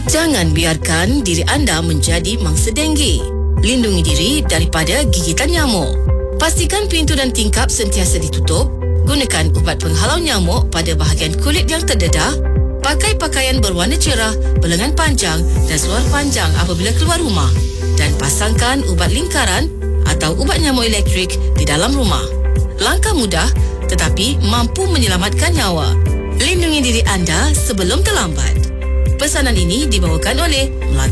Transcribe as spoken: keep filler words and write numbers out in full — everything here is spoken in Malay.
Jangan biarkan diri anda menjadi mangsa denggi. Lindungi diri daripada gigitan nyamuk. Pastikan pintu dan tingkap sentiasa ditutup. Gunakan ubat penghalau nyamuk pada bahagian kulit yang terdedah. Pakai pakaian berwarna cerah, berlengan panjang dan seluar panjang apabila keluar rumah. Dan pasangkan ubat lingkaran atau ubat nyamuk elektrik di dalam rumah. Langkah mudah tetapi mampu menyelamatkan nyawa. Lindungi diri anda sebelum terlambat. Pesanan ini dibawakan oleh